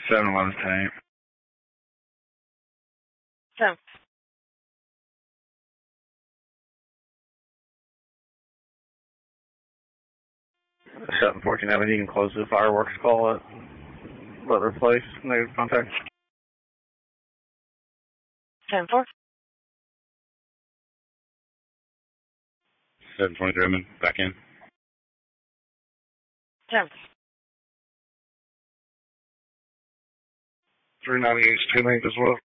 7-Eleven tank. 10. 714 Avenue, you can close the fireworks call at Butler Place. Negative contact. 10-4. 723, I'm in. Back in. 10. 398 is 2 as well.